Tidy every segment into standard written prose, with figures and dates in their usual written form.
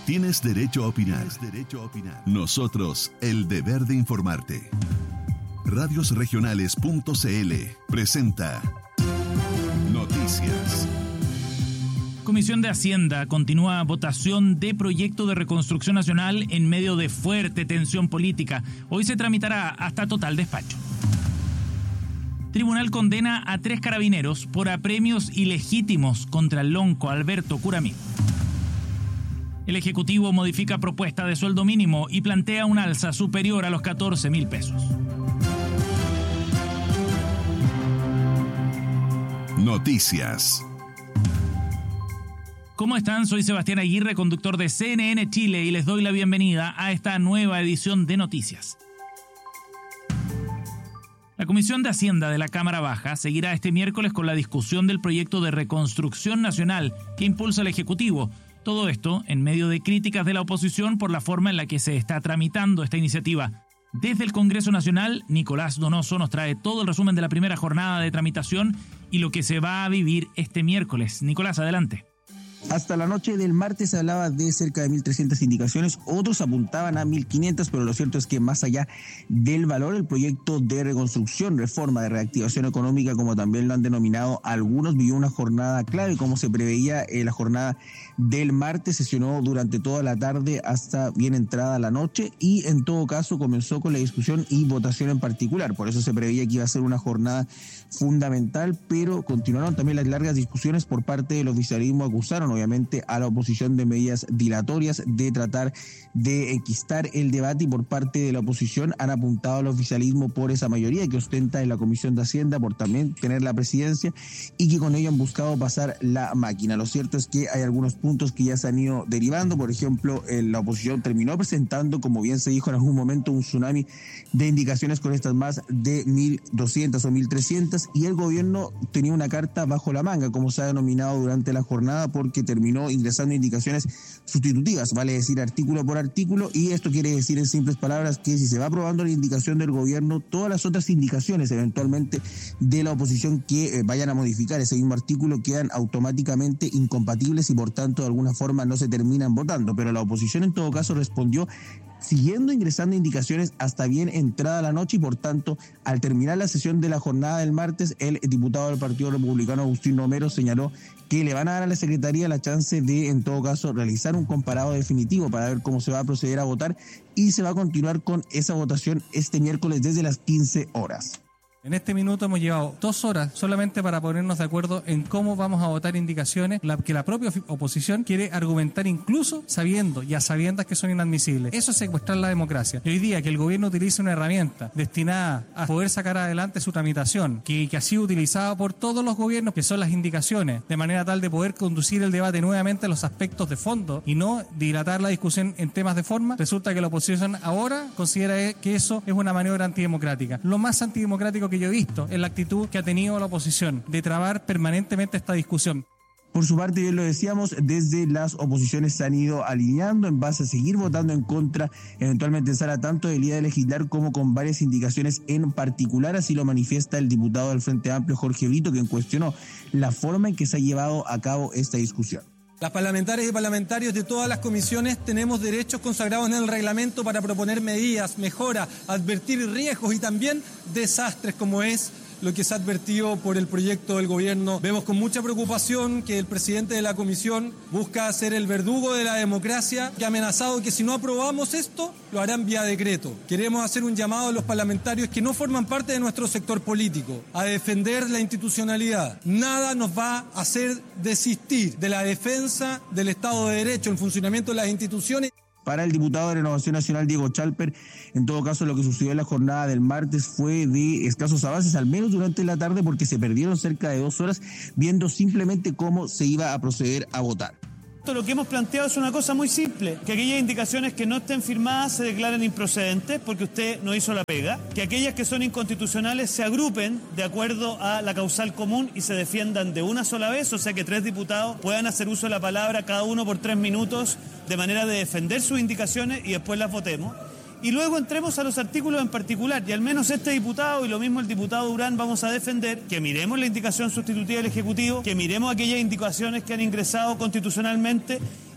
Tienes derecho a opinar. Nosotros, el deber de informarte. Radiosregionales.cl presenta Noticias. Comisión de Hacienda continúa votación de proyecto de reconstrucción nacional en medio de fuerte tensión política. Hoy se tramitará hasta total despacho. Tribunal condena a 3 carabineros por apremios ilegítimos contra el lonco Alberto Curamí. El Ejecutivo modifica propuesta de sueldo mínimo y plantea un alza superior a los 14.000 pesos. Noticias. ¿Cómo están? Soy Sebastián Aguirre, conductor de CNN Chile, y les doy la bienvenida a esta nueva edición de Noticias. La Comisión de Hacienda de la Cámara Baja seguirá este miércoles con la discusión del proyecto de reconstrucción nacional que impulsa el Ejecutivo. Todo esto en medio de críticas de la oposición por la forma en la que se está tramitando esta iniciativa. Desde el Congreso Nacional, Nicolás Donoso nos trae todo el resumen de la primera jornada de tramitación y lo que se va a vivir este miércoles. Nicolás, adelante. Hasta la noche del martes se hablaba de cerca de 1.300 indicaciones, otros apuntaban a 1.500, pero lo cierto es que más allá del valor, el proyecto de reconstrucción, reforma, de reactivación económica, como también lo han denominado algunos, vivió una jornada clave. Como se preveía, la jornada del martes sesionó durante toda la tarde hasta bien entrada la noche y en todo caso comenzó con la discusión y votación en particular. Por eso se preveía que iba a ser una jornada fundamental, pero continuaron también las largas discusiones por parte del oficialismo. Acusaron obviamente a la oposición de medidas dilatorias, de tratar de enquistar el debate, y por parte de la oposición han apuntado al oficialismo por esa mayoría que ostenta en la Comisión de Hacienda, por también tener la presidencia y que con ello han buscado pasar la máquina. Lo cierto es que hay algunos puntos que ya se han ido derivando. Por ejemplo, la oposición terminó presentando, como bien se dijo en algún momento, un tsunami de indicaciones con estas más de 1.200 o 1.300, y el gobierno tenía una carta bajo la manga, como se ha denominado durante la jornada, porque terminó ingresando indicaciones sustitutivas, vale decir artículo por artículo, y esto quiere decir en simples palabras que si se va aprobando la indicación del gobierno, todas las otras indicaciones eventualmente de la oposición que vayan a modificar ese mismo artículo quedan automáticamente incompatibles y por tanto de alguna forma no se terminan votando. Pero la oposición en todo caso respondió siguiendo ingresando indicaciones hasta bien entrada la noche, y por tanto al terminar la sesión de la jornada del martes, el diputado del Partido Republicano Agustín Romero señaló que le van a dar a la Secretaría la chance de en todo caso realizar un comparado definitivo para ver cómo se va a proceder a votar, y se va a continuar con esa votación este miércoles desde las 15 horas. En este minuto hemos llevado 2 horas solamente para ponernos de acuerdo en cómo vamos a votar indicaciones que la propia oposición quiere argumentar, incluso sabiendo y a sabiendas que son inadmisibles. Eso es secuestrar la democracia. Y hoy día que el gobierno utilice una herramienta destinada a poder sacar adelante su tramitación, que ha sido utilizada por todos los gobiernos, que son las indicaciones, de manera tal de poder conducir el debate nuevamente a los aspectos de fondo y no dilatar la discusión en temas de forma, resulta que la oposición ahora considera que eso es una maniobra antidemocrática. Lo más antidemocrático que yo he visto es la actitud que ha tenido la oposición de trabar permanentemente esta discusión. Por su parte, bien lo decíamos, desde las oposiciones se han ido alineando en base a seguir votando en contra, eventualmente en sala, tanto del día de legislar como con varias indicaciones en particular. Así lo manifiesta el diputado del Frente Amplio, Jorge Brito, quien cuestionó la forma en que se ha llevado a cabo esta discusión. Las parlamentarias y parlamentarios de todas las comisiones tenemos derechos consagrados en el reglamento para proponer medidas, mejoras, advertir riesgos y también desastres, como es lo que se ha advertido por el proyecto del gobierno. Vemos con mucha preocupación que el presidente de la comisión busca ser el verdugo de la democracia, que ha amenazado que si no aprobamos esto, lo harán vía decreto. Queremos hacer un llamado a los parlamentarios que no forman parte de nuestro sector político a defender la institucionalidad. Nada nos va a hacer desistir de la defensa del Estado de Derecho, el funcionamiento de las instituciones. Para el diputado de Renovación Nacional, Diego Chalper, en todo caso lo que sucedió en la jornada del martes fue de escasos avances, al menos durante la tarde, porque se perdieron cerca de 2 horas viendo simplemente cómo se iba a proceder a votar. Lo que hemos planteado es una cosa muy simple, que aquellas indicaciones que no estén firmadas se declaren improcedentes porque usted no hizo la pega, que aquellas que son inconstitucionales se agrupen de acuerdo a la causal común y se defiendan de una sola vez, o sea que 3 diputados puedan hacer uso de la palabra cada uno por 3 minutos de manera de defender sus indicaciones y después las votemos. Y luego entremos a los artículos en particular, y al menos este diputado y lo mismo el diputado Durán vamos a defender que miremos la indicación sustitutiva del Ejecutivo, que miremos aquellas indicaciones que han ingresado constitucionalmente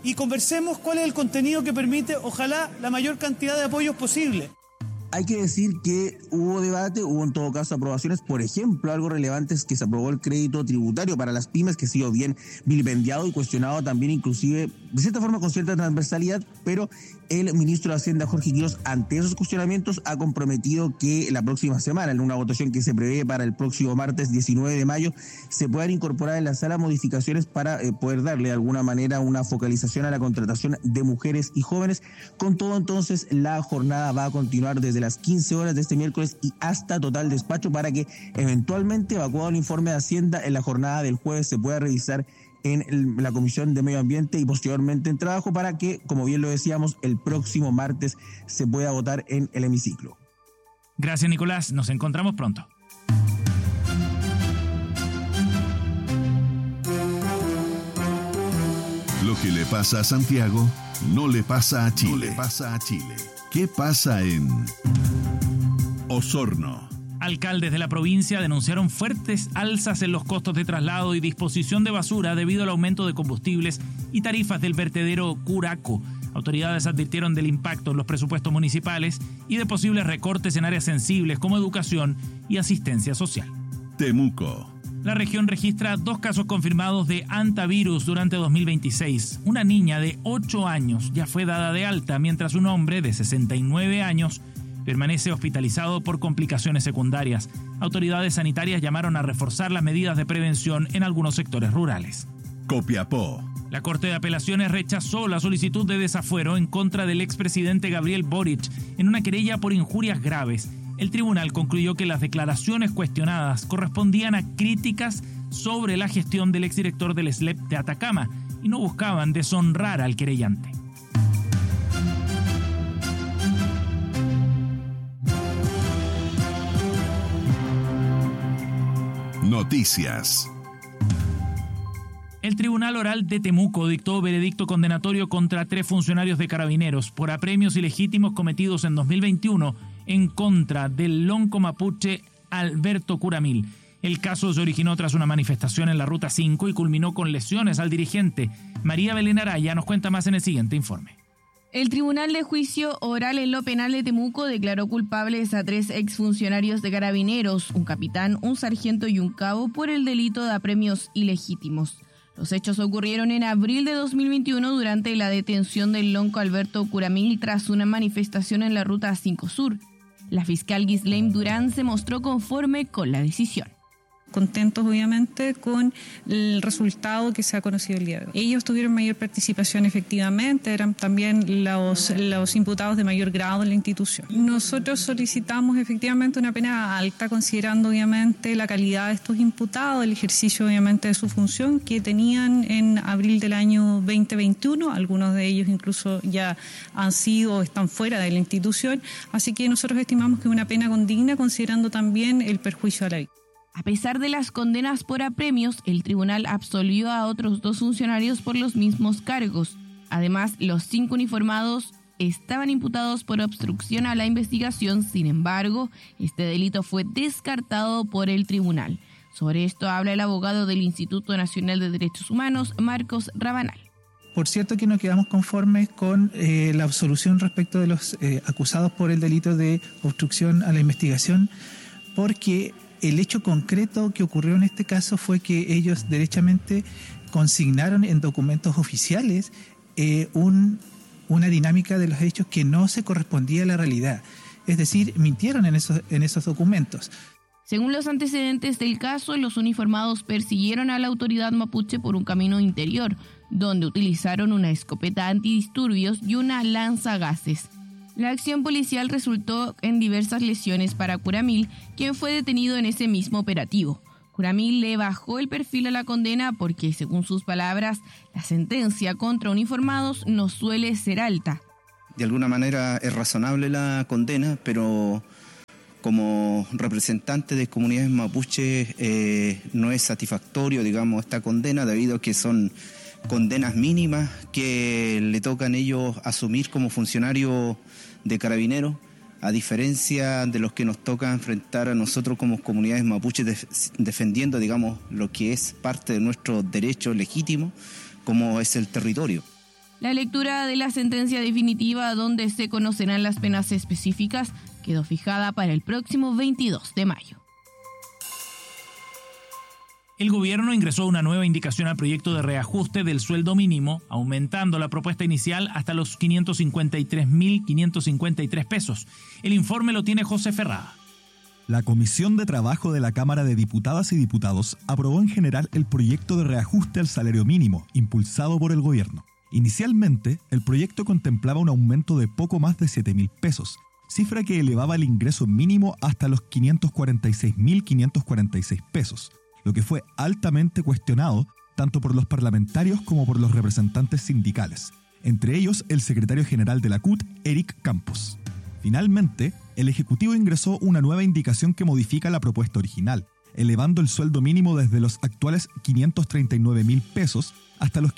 y conversemos cuál es el contenido que permite, ojalá, la mayor cantidad de apoyos posible. Hay que decir que hubo debate, hubo en todo caso aprobaciones. Por ejemplo, algo relevante es que se aprobó el crédito tributario para las pymes, que ha sido bien vilipendiado y cuestionado también, inclusive de cierta forma con cierta transversalidad, pero el ministro de Hacienda, Jorge Quiroz, ante esos cuestionamientos ha comprometido que la próxima semana, en una votación que se prevé para el próximo martes 19 de mayo, se puedan incorporar en la sala modificaciones para poder darle de alguna manera una focalización a la contratación de mujeres y jóvenes. Con todo, entonces, la jornada va a continuar desde las 15 horas de este miércoles y hasta total despacho, para que eventualmente, evacuado el informe de Hacienda, en la jornada del jueves se pueda revisar en la Comisión de Medio Ambiente y posteriormente en Trabajo, para que, como bien lo decíamos, el próximo martes se pueda votar en el hemiciclo. Gracias, Nicolás. Nos encontramos pronto. Lo que le pasa a Santiago no le pasa a Chile. ¿Qué pasa en Osorno? Alcaldes de la provincia denunciaron fuertes alzas en los costos de traslado y disposición de basura debido al aumento de combustibles y tarifas del vertedero Curaco. Autoridades advirtieron del impacto en los presupuestos municipales y de posibles recortes en áreas sensibles como educación y asistencia social. Temuco. La región registra 2 casos confirmados de hantavirus durante 2026. Una niña de 8 años ya fue dada de alta, mientras un hombre de 69 años permanece hospitalizado por complicaciones secundarias. Autoridades sanitarias llamaron a reforzar las medidas de prevención en algunos sectores rurales. Copiapó. La Corte de Apelaciones rechazó la solicitud de desafuero en contra del expresidente Gabriel Boric en una querella por injurias graves. El tribunal concluyó que las declaraciones cuestionadas correspondían a críticas sobre la gestión del exdirector del SLEP de Atacama y no buscaban deshonrar al querellante. Noticias. El Tribunal Oral de Temuco dictó veredicto condenatorio contra 3 funcionarios de Carabineros por apremios ilegítimos cometidos en 2021 en contra del lonco mapuche Alberto Curamil. El caso se originó tras una manifestación en la Ruta 5 y culminó con lesiones al dirigente. María Belén Araya nos cuenta más en el siguiente informe. El Tribunal de Juicio Oral en lo Penal de Temuco declaró culpables a 3 exfuncionarios de Carabineros, un capitán, un sargento y un cabo, por el delito de apremios ilegítimos. Los hechos ocurrieron en abril de 2021 durante la detención del lonco Alberto Curamil tras una manifestación en la Ruta 5 Sur. La fiscal Ghislaine Durán se mostró conforme con la decisión. Contentos obviamente con el resultado que se ha conocido el día de hoy. Ellos tuvieron mayor participación efectivamente, eran también los imputados de mayor grado en la institución. Nosotros solicitamos efectivamente una pena alta, considerando obviamente la calidad de estos imputados, el ejercicio obviamente de su función que tenían en abril del año 2021, algunos de ellos incluso ya han sido o están fuera de la institución, así que nosotros estimamos que una pena condigna, considerando también el perjuicio a la víctima. A pesar de las condenas por apremios, el tribunal absolvió a otros 2 funcionarios por los mismos cargos. Además, los 5 uniformados estaban imputados por obstrucción a la investigación. Sin embargo, este delito fue descartado por el tribunal. Sobre esto habla el abogado del Instituto Nacional de Derechos Humanos, Marcos Rabanal. Por cierto que no quedamos conformes con la absolución respecto de los acusados por el delito de obstrucción a la investigación, porque el hecho concreto que ocurrió en este caso fue que ellos derechamente consignaron en documentos oficiales una dinámica de los hechos que no se correspondía a la realidad. Es decir, mintieron en esos documentos. Según los antecedentes del caso, los uniformados persiguieron a la autoridad mapuche por un camino interior, donde utilizaron una escopeta antidisturbios y una lanzagases. La acción policial resultó en diversas lesiones para Curamil, quien fue detenido en ese mismo operativo. Curamil le bajó el perfil a la condena porque, según sus palabras, la sentencia contra uniformados no suele ser alta. De alguna manera es razonable la condena, pero como representante de comunidades mapuches no es satisfactorio, digamos, esta condena, debido a que son condenas mínimas que le tocan a ellos asumir como funcionarios de Carabineros, a diferencia de los que nos toca enfrentar a nosotros como comunidades mapuches defendiendo, digamos, lo que es parte de nuestro derecho legítimo, como es el territorio. La lectura de la sentencia definitiva, donde se conocerán las penas específicas, quedó fijada para el próximo 22 de mayo. El gobierno ingresó una nueva indicación al proyecto de reajuste del sueldo mínimo, aumentando la propuesta inicial hasta los 553.553 pesos. El informe lo tiene José Ferrada. La Comisión de Trabajo de la Cámara de Diputadas y Diputados aprobó en general el proyecto de reajuste al salario mínimo, impulsado por el gobierno. Inicialmente, el proyecto contemplaba un aumento de poco más de 7.000 pesos, cifra que elevaba el ingreso mínimo hasta los 546.546 pesos, lo que fue altamente cuestionado tanto por los parlamentarios como por los representantes sindicales, entre ellos el secretario general de la CUT, Eric Campos. Finalmente, el Ejecutivo ingresó una nueva indicación que modifica la propuesta original, elevando el sueldo mínimo desde los actuales 539.000 pesos hasta los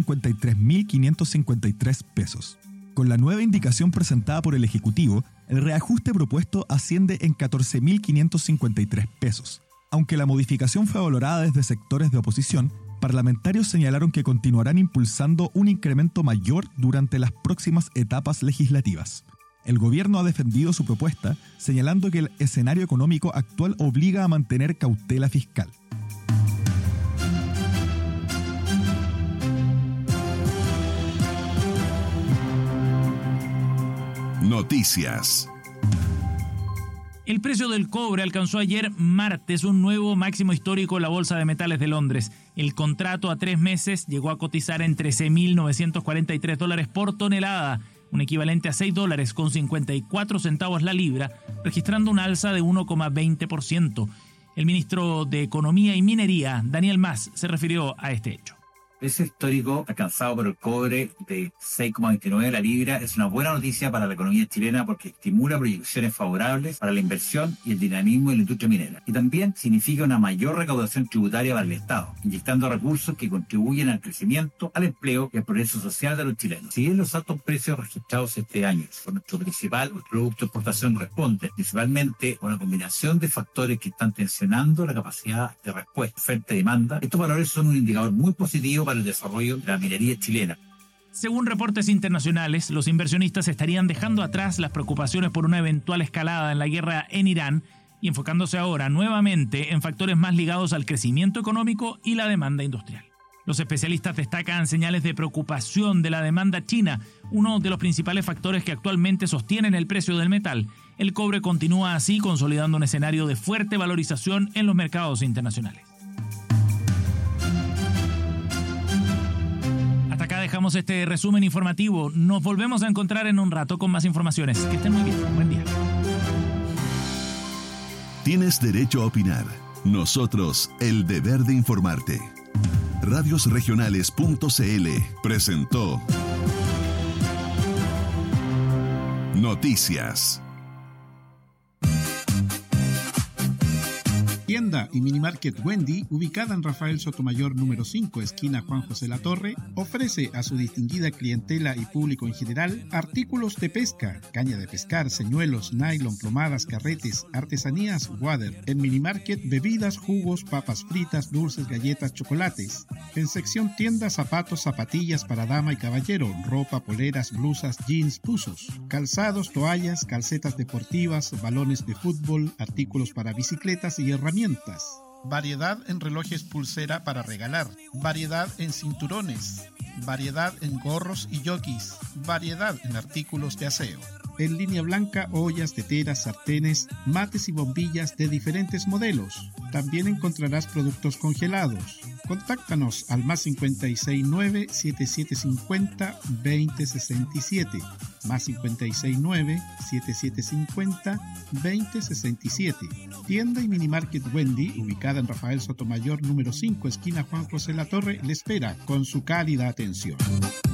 553.553 pesos. Con la nueva indicación presentada por el Ejecutivo, el reajuste propuesto asciende en 14.553 pesos. Aunque la modificación fue valorada desde sectores de oposición, parlamentarios señalaron que continuarán impulsando un incremento mayor durante las próximas etapas legislativas. El gobierno ha defendido su propuesta, señalando que el escenario económico actual obliga a mantener cautela fiscal. Noticias. El precio del cobre alcanzó ayer martes un nuevo máximo histórico en la Bolsa de Metales de Londres. El contrato a 3 meses llegó a cotizar en $13.943 por tonelada, un equivalente a $6.54 la libra, registrando un alza de 1,20%. El ministro de Economía y Minería, Daniel Mas, se refirió a este hecho. El precio histórico alcanzado por el cobre de 6,29 la libra es una buena noticia para la economía chilena porque estimula proyecciones favorables para la inversión y el dinamismo de la industria minera. Y también significa una mayor recaudación tributaria para el Estado, inyectando recursos que contribuyen al crecimiento, al empleo y al progreso social de los chilenos. Si bien los altos precios registrados este año por nuestro principal producto de exportación responden principalmente a una combinación de factores que están tensionando la capacidad de respuesta, oferta y demanda, estos valores son un indicador muy positivo para el desarrollo de la minería chilena. Según reportes internacionales, los inversionistas estarían dejando atrás las preocupaciones por una eventual escalada en la guerra en Irán y enfocándose ahora nuevamente en factores más ligados al crecimiento económico y la demanda industrial. Los especialistas destacan señales de preocupación de la demanda china, uno de los principales factores que actualmente sostienen el precio del metal. El cobre continúa así consolidando un escenario de fuerte valorización en los mercados internacionales. Acá dejamos este resumen informativo. Nos volvemos a encontrar en un rato con más informaciones. Que estén muy bien. Buen día. Tienes derecho a opinar. Nosotros, el deber de informarte. Radiosregionales.cl presentó Noticias. Tienda y Minimarket Wendy, ubicada en Rafael Sotomayor número 5, esquina Juan José Latorre, ofrece a su distinguida clientela y público en general artículos de pesca, caña de pescar, señuelos, nylon, plomadas, carretes, artesanías, water. En Minimarket, bebidas, jugos, papas fritas, dulces, galletas, chocolates. En sección tienda, zapatos, zapatillas para dama y caballero, ropa, poleras, blusas, jeans, buzos, calzados, toallas, calcetas deportivas, balones de fútbol, artículos para bicicletas y herramientas. Variedad en relojes pulsera para regalar, variedad en cinturones, variedad en gorros y jockeys, variedad en artículos de aseo. En línea blanca, ollas, teteras, sartenes, mates y bombillas de diferentes modelos. También encontrarás productos congelados. Contáctanos al más 569-7750-2067, más 569-7750-2067. Tienda y Minimarket Wendy, ubicada en Rafael Sotomayor número 5, esquina Juan José Latorre, le espera con su cálida atención.